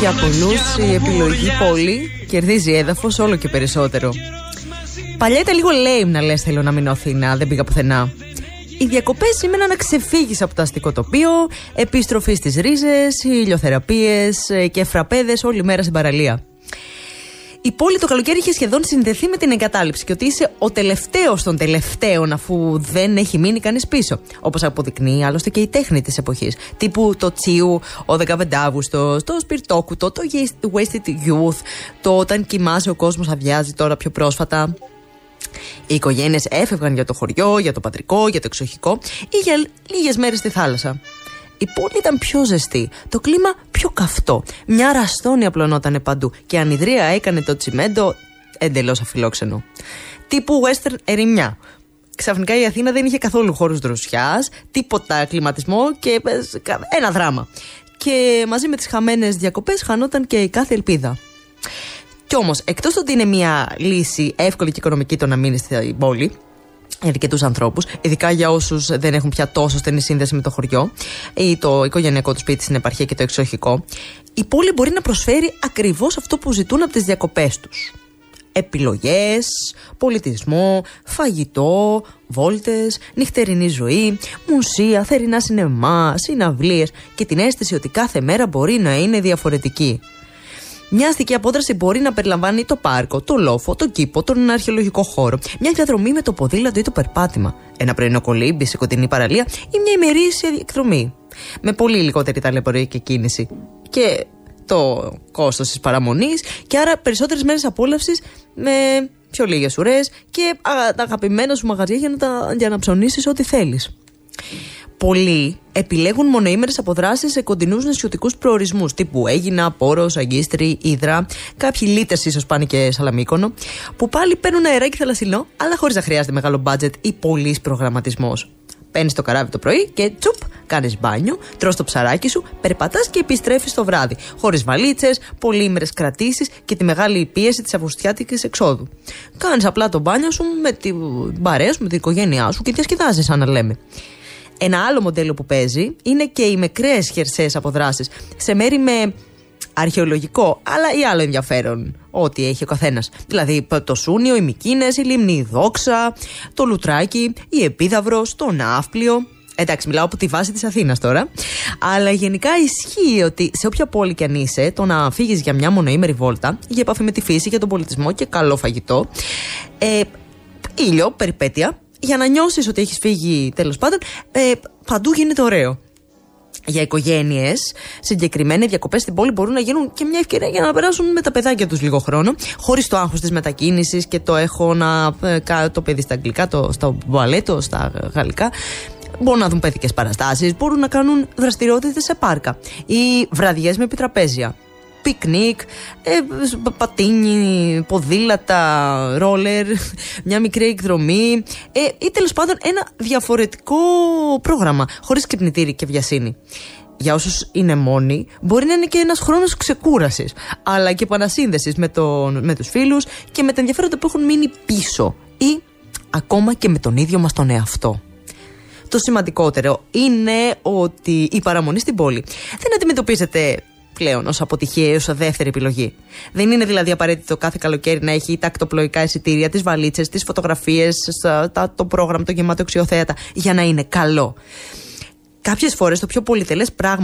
Για πολλούς η επιλογή πόλη κερδίζει έδαφος όλο και περισσότερο. Παλιά ήταν λίγο lame να λες θέλω να μείνω Αθήνα, δεν πήγα πουθενά. Οι διακοπές σήμαιναν να ξεφύγεις από το αστικό τοπίο, επιστροφή στις ρίζες, ηλιοθεραπείες και φραπέδες όλη μέρα στην παραλία. Η πόλη το καλοκαίρι είχε σχεδόν συνδεθεί με την εγκατάλειψη και ότι είσαι ο τελευταίος των τελευταίων αφού δεν έχει μείνει κανείς πίσω. Όπως αποδεικνύει άλλωστε και η τέχνη της εποχής. Τύπου το Τσίου, ο 15 Αύγουστος, το Σπιρτόκουτο, το Wasted Youth, το Όταν κοιμάσαι ο κόσμος αδειάζει τώρα πιο πρόσφατα. Οι οικογένειες έφευγαν για το χωριό, για το πατρικό, για το εξοχικό ή για λίγες μέρες στη θάλασσα. Η πόλη ήταν πιο ζεστή, το κλίμα πιο καυτό. Μια ραστόνη απλωνότανε παντού και η ανιδρία έκανε το τσιμέντο εντελώς αφιλόξενο. Τύπου western ερημιά. Ξαφνικά η Αθήνα δεν είχε καθόλου χώρους δροσιάς, τίποτα κλιματισμό και ένα δράμα. Και μαζί με τις χαμένες διακοπές χανόταν και η κάθε ελπίδα. Κι όμως, εκτός ότι είναι μια λύση εύκολη και οικονομική το να μείνει στην πόλη, για αρκετούς ανθρώπους, ειδικά για όσους δεν έχουν πια τόσο στενή σύνδεση με το χωριό ή το οικογενειακό του σπίτι στην επαρχία και το εξοχικό, η πόλη μπορεί να προσφέρει ακριβώς αυτό που ζητούν από τις διακοπές τους. Επιλογές, πολιτισμό, φαγητό, βόλτες, νυχτερινή ζωή, μουσεία, θερινά σινεμά, συναυλίες και την αίσθηση ότι κάθε μέρα μπορεί να είναι διαφορετική. Μια αστική απόδραση μπορεί να περιλαμβάνει το πάρκο, το λόφο, το κήπο, τον αρχαιολογικό χώρο, μια διαδρομή με το ποδήλατο ή το περπάτημα, ένα πρωινό κολύμπι σε κοντινή παραλία ή μια ημερήσια εκδρομή. Με πολύ λιγότερη ταλαιπωρία και κίνηση. Και το κόστος της παραμονής, και άρα περισσότερες μέρες απόλαυσης με πιο λίγες ουρές και τα αγαπημένα σου μαγαζιά για να ψωνίσεις ό,τι θέλεις. Πολλοί επιλέγουν μονοήμερες αποδράσεις σε κοντινούς νησιωτικούς προορισμούς τύπου Αίγινα, Πόρος, Αγκίστρη, Ύδρα. Κάποιοι λίτες ίσως πάνε και Σαλαμίκονο, που πάλι παίρνουν αεράκι θαλασσινό, αλλά χωρίς να χρειάζεται μεγάλο μπάτζετ ή πολύς προγραμματισμός. Παίρνεις το καράβι το πρωί και τσουπ, κάνεις μπάνιο, τρως το ψαράκι σου, περπατάς και επιστρέφεις το βράδυ. Χωρίς βαλίτσες, πολύήμερες κρατήσεις και τη μεγάλη πίεση της αυγουστιάτικης εξόδου. Κάνεις απλά το μπάνιο σου με την παρέα σου, με την οικογένειά σου και διασκεδάζεις, σαν να λέμε. Ένα άλλο μοντέλο που παίζει είναι και οι μικρές χερσαίες αποδράσεις σε μέρη με αρχαιολογικό αλλά ή άλλο ενδιαφέρον, ό,τι έχει ο καθένας. Δηλαδή το Σούνιο, οι Μικίνες, η Λίμνη η Δόξα, το Λουτράκι, η Επίδαυρος, το Ναύπλιο. Εντάξει, μιλάω από τη βάση της Αθήνας τώρα. Αλλά γενικά ισχύει ότι σε όποια πόλη κι αν είσαι, το να φύγεις για μια μονοήμερη βόλτα, για επαφή με τη φύση, για τον πολιτισμό και καλό φαγητό, ήλιο, περιπέτεια, για να νιώσεις ότι έχεις φύγει τέλος πάντων, παντού γίνεται ωραίο. Για οικογένειες, συγκεκριμένα οι διακοπές στην πόλη μπορούν να γίνουν και μια ευκαιρία για να περάσουν με τα παιδάκια τους λίγο χρόνο, χωρίς το άγχος της μετακίνησης και το έχω να το παιδί στα αγγλικά, στο μπαλέτο, στα γαλλικά. Μπορούν να δουν παιδικές παραστάσεις, μπορούν να κάνουν δραστηριότητες σε πάρκα ή βραδιές με επιτραπέζια. Πικνίκ, πατίνι, ποδήλατα, ρόλερ, μια μικρή εκδρομή ή τέλος πάντων ένα διαφορετικό πρόγραμμα, χωρίς κυπνητήρι και βιασύνη. Για όσους είναι μόνοι, μπορεί να είναι και ένας χρόνος ξεκούρασης, αλλά και επανασύνδεσης με τους φίλους και με τα ενδιαφέροντα που έχουν μείνει πίσω ή ακόμα και με τον ίδιο μας τον εαυτό. Το σημαντικότερο είναι ότι η παραμονή στην πόλη δεν αντιμετωπίζεται πλέον ως αποτυχία ή ως δεύτερη επιλογή. Δεν είναι δηλαδή απαραίτητο κάθε καλοκαίρι να έχει τα ακτοπλοϊκά εισιτήρια, τις βαλίτσες, τις φωτογραφίες, το πρόγραμμα, το γεμάτο αξιοθέατα για να είναι καλό. Κάποιες φορές το πιο πολυτελές πράγμα